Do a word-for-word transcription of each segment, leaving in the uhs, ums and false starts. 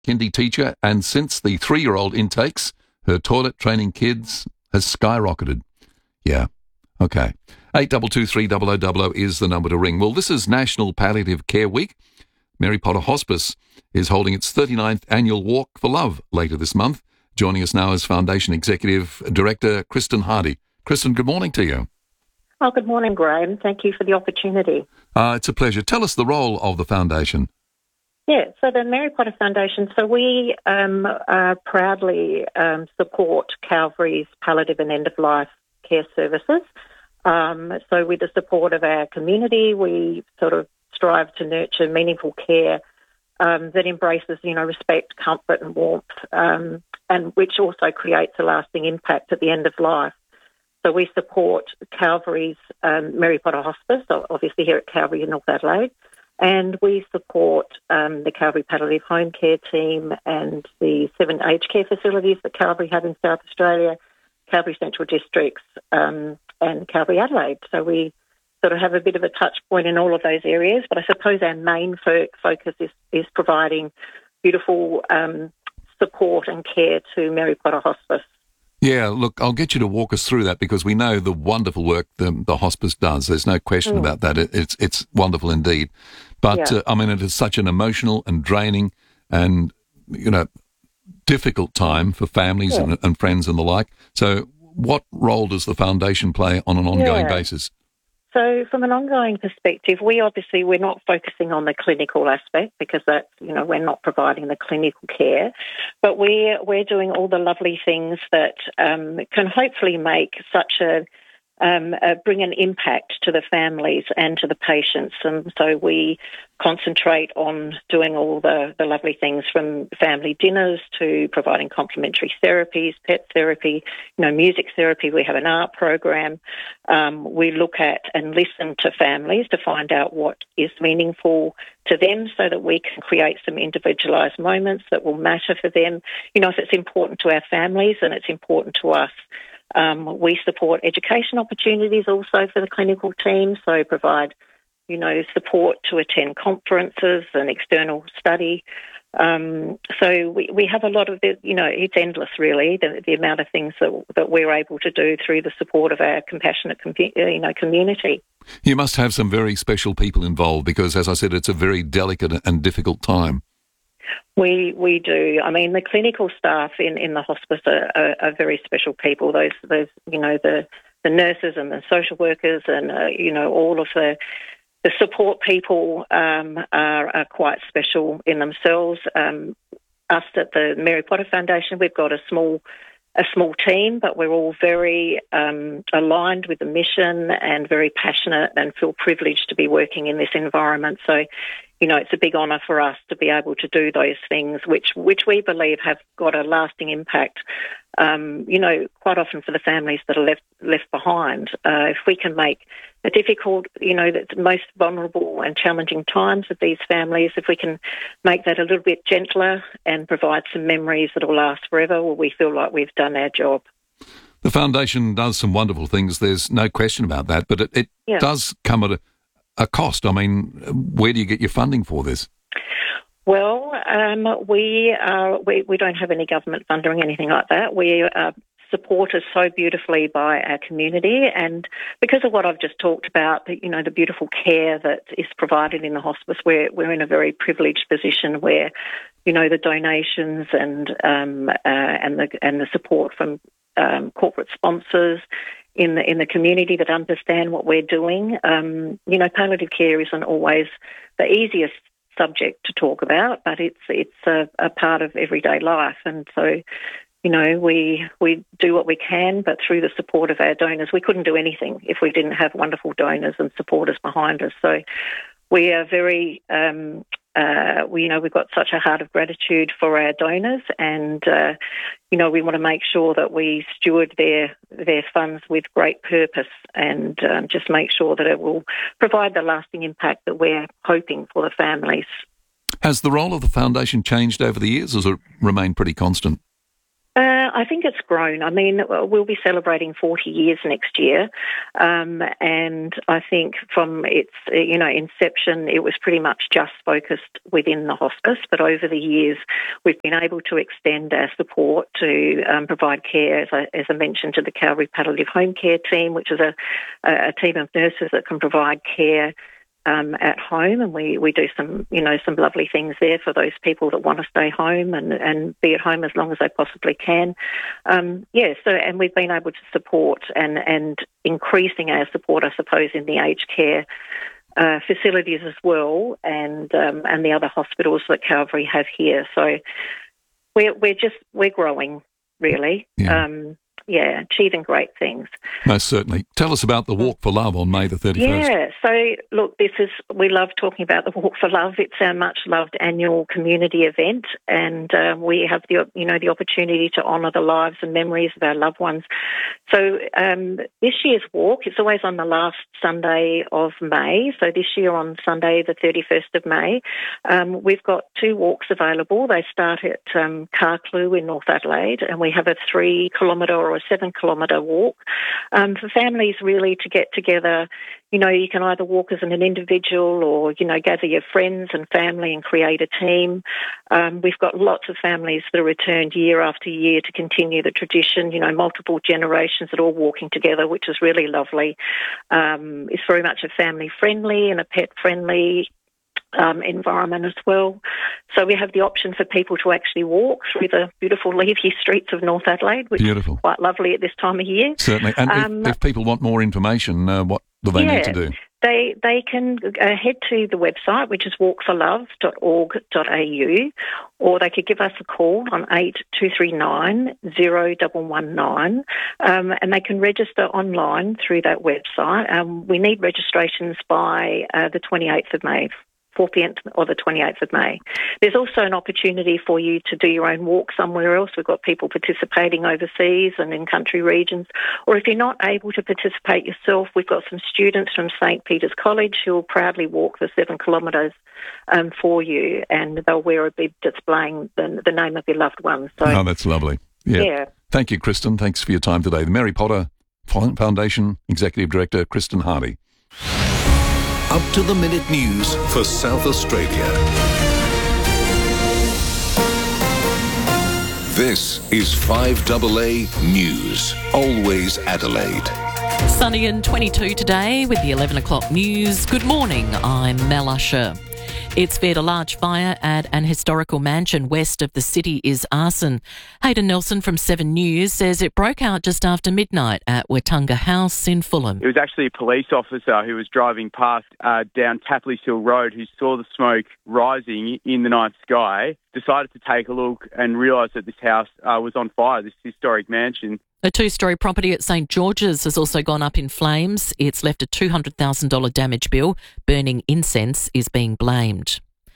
kindy teacher, and since the three-year-old intakes, her toilet training kids has skyrocketed. Yeah, okay. eight two two three zero zero zero zero is the number to ring. Well, this is National Palliative Care Week. Mary Potter Hospice is holding its thirty-ninth annual Walk for Love later this month. Joining us now is Foundation Executive Director Kristen Hardy. Kristen, good morning to you. Oh, good morning, Graham. Thank you for the opportunity. Uh, it's a pleasure. Tell us the role of the Foundation. Yeah, so the Mary Potter Foundation, so we um, uh, proudly um, support Calvary's palliative and end-of-life care services. Um, so with the support of our community, we sort of strive to nurture meaningful care um, that embraces, you know, respect, comfort and warmth, um, and which also creates a lasting impact at the end of life. So we support Calvary's um, Mary Potter Hospice, obviously here at Calvary in North Adelaide, and we support um, the Calvary Palliative Home Care Team and the seven aged care facilities that Calvary have in South Australia, Calvary Central Districts um, and Calvary Adelaide. So we sort of have a bit of a touch point in all of those areas, but I suppose our main fo- focus is, is providing beautiful um, support and care to Mary Potter Hospice. Yeah, look, I'll get you to walk us through that because we know the wonderful work the, the hospice does. There's no question mm. about that. It, it's it's wonderful indeed. But, yeah. uh, I mean, it is such an emotional and draining and, you know, difficult time for families yeah. and, and friends and the like. So what role does the Foundation play on an ongoing yeah. basis? So from an ongoing perspective, we obviously, we're not focusing on the clinical aspect because that's, you know, we're not providing the clinical care, but we're, we're doing all the lovely things that um, can hopefully make such a, um, uh, bring an impact to the families and to the patients. And so we concentrate on doing all the, the lovely things from family dinners to providing complementary therapies, pet therapy, you know, music therapy. We have an art program. Um, we look at and listen to families to find out what is meaningful to them so that we can create some individualised moments that will matter for them. You know, if it's important to our families and it's important to us. Um, we support education opportunities also for the clinical team, so provide, you know, support to attend conferences and external study. Um, so we, we have a lot of, the, you know, it's endless really, the, the amount of things that, that we're able to do through the support of our compassionate, com- you know, community. You must have some very special people involved because, as I said, it's a very delicate and difficult time. We we do. I mean, the clinical staff in, in the hospice are, are, are very special people. Those those you know the, the nurses and the social workers and uh, you know all of the the support people um, are, are quite special in themselves. Um, us at the Mary Potter Foundation, we've got a small a small team, but we're all very um, aligned with the mission and very passionate and feel privileged to be working in this environment. So, you know, it's a big honour for us to be able to do those things, which which we believe have got a lasting impact, um, you know, quite often for the families that are left left behind. Uh, if we can make a difficult, you know, the most vulnerable and challenging times of these families, if we can make that a little bit gentler and provide some memories that will last forever, well, we feel like we've done our job. The Foundation does some wonderful things, there's no question about that, but it, it yeah. does come at a, a cost. I mean, where do you get your funding for this? Well, um, we, are, we we don't have any government funding or anything like that. We are supported so beautifully by our community, and because of what I've just talked about, you know, the beautiful care that is provided in the hospice, we're we're in a very privileged position where, you know, the donations and um, uh, and the and the support from um, corporate sponsors in the in the community that understand what we're doing. Um, you know, palliative care isn't always the easiest subject to talk about, but it's it's a, a part of everyday life, and so. You know, we we do what we can, but through the support of our donors, we couldn't do anything if we didn't have wonderful donors and supporters behind us. So we are very, um, uh, we, you know, we've got such a heart of gratitude for our donors, and uh, you know, we want to make sure that we steward their their funds with great purpose, and um, just make sure that it will provide the lasting impact that we're hoping for the families. Has the role of the foundation changed over the years, or has it remained pretty constant? Uh, I think it's grown. I mean, we'll be celebrating forty years next year, um, and I think from its, you know, inception, it was pretty much just focused within the hospice, but over the years, we've been able to extend our support to um, provide care, as I, as I mentioned, to the Calvary Palliative Home Care team, which is a, a team of nurses that can provide care Um, at home, and we, we do some, you know, some lovely things there for those people that want to stay home and, and be at home as long as they possibly can. Um, yeah, so, and we've been able to support and, and increasing our support, I suppose, in the aged care uh, facilities as well, and um, and the other hospitals that Calvary have here. So we're, we're just, we're growing, really. Yeah. Um, Yeah, achieving great things. Most certainly. Tell us about the Walk for Love on May the thirty-first. Yeah, so look, this is, we love talking about the Walk for Love. It's our much-loved annual community event, and uh, we have the, you know, the opportunity to honour the lives and memories of our loved ones. So um, this year's walk, it's always on the last Sunday of May. So this year on Sunday, the thirty-first of May, um, we've got two walks available. They start at um, Carclew in North Adelaide, and we have a three-kilometre or a seven-kilometre walk um, for families really to get together. You know, you can either walk as an individual or, you know, gather your friends and family and create a team. Um, we've got lots of families that are returned year after year to continue the tradition, you know, multiple generations that are all walking together, which is really lovely. Um, it's very much a family-friendly and a pet-friendly Um, environment as well. So we have the option for people to actually walk through the beautiful leafy streets of North Adelaide, which Beautiful. is quite lovely at this time of year. Certainly. And Um, if, if people want more information, uh, what do they yeah, need to do? They they can uh, head to the website, which is walk for love dot org dot a u, or they could give us a call on eight two three nine zero one one nine, um, and they can register online through that website. Um, we need registrations by uh, the twenty-eighth of May. fourteenth or the twenty-eighth of May. There's also an opportunity for you to do your own walk somewhere else. We've got people participating overseas and in country regions. Or if you're not able to participate yourself, we've got some students from St Peter's College who will proudly walk the seven kilometres um, for you, and they'll wear a bib displaying the, the name of your loved one. So, oh, that's lovely. Yeah. yeah. Thank you, Kristen. Thanks for your time today. The Mary Potter Foundation Executive Director, Kristen Hardy. Up-to-the-minute news for South Australia. This is five A A News, always Adelaide. Sunny and twenty-two today with the eleven o'clock news. Good morning, I'm Mel Usher. It's feared a large fire at an historical mansion west of the city is arson. Hayden Nelson from Seven News says it broke out just after midnight at Wetunga House in Fulham. It was actually a police officer who was driving past uh, down Tapley Hill Road who saw the smoke rising in the night sky, decided to take a look and realised that this house uh, was on fire, this historic mansion. A two-storey property at St George's has also gone up in flames. It's left a two hundred thousand dollars damage bill. Burning incense is being blamed.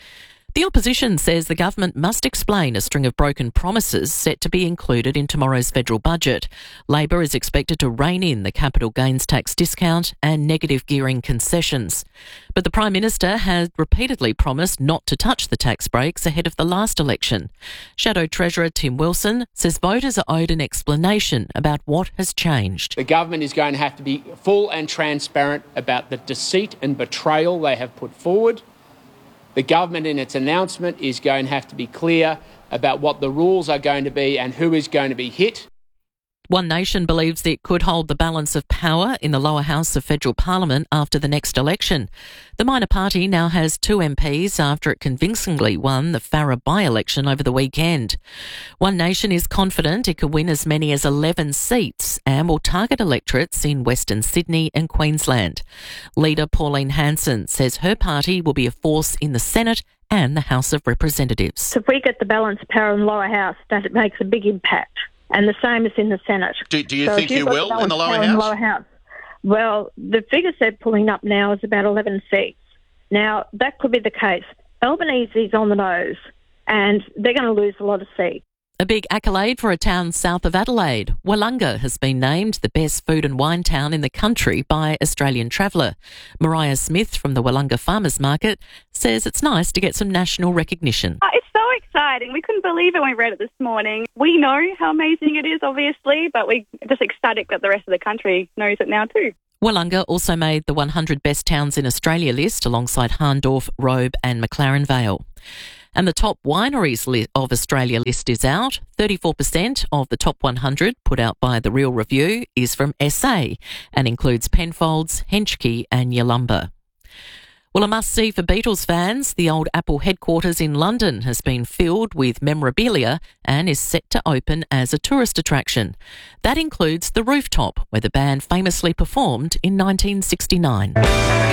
The opposition says the government must explain a string of broken promises set to be included in tomorrow's federal budget. Labor is expected to rein in the capital gains tax discount and negative gearing concessions. But the Prime Minister has repeatedly promised not to touch the tax breaks ahead of the last election. Shadow Treasurer Tim Wilson says voters are owed an explanation about what has changed. The government is going to have to be full and transparent about the deceit and betrayal they have put forward. The government in its announcement is going to have to be clear about what the rules are going to be and who is going to be hit. One Nation believes it could hold the balance of power in the lower house of federal parliament after the next election. The minor party now has two M Ps after it convincingly won the Farrer by-election over the weekend. One Nation is confident it could win as many as eleven seats and will target electorates in Western Sydney and Queensland. Leader Pauline Hanson says her party will be a force in the Senate and the House of Representatives. So if we get the balance of power in the lower house, that it makes a big impact. And the same as in the Senate. Do, do you so think you will in the lower house? in the lower house? Well, the figures they're pulling up now is about eleven seats. Now, that could be the case. Albanese is on the nose, and they're going to lose a lot of seats. A big accolade for a town south of Adelaide. Willunga has been named the best food and wine town in the country by Australian Traveller. Mariah Smith from the Willunga Farmers Market says it's nice to get some national recognition. Uh, it's so exciting. We couldn't believe it when we read it this morning. We know how amazing it is, obviously, but we're just ecstatic that the rest of the country knows it now too. Willunga also made the one hundred Best Towns in Australia list alongside Hahndorf, Robe and McLaren Vale. And the top wineries li- of Australia list is out. thirty-four percent of the top one hundred put out by The Real Review is from S A and includes Penfolds, Henschke and Yalumba. Well, a must-see for Beatles fans. The old Apple headquarters in London has been filled with memorabilia and is set to open as a tourist attraction. That includes the rooftop, where the band famously performed in nineteen sixty-nine.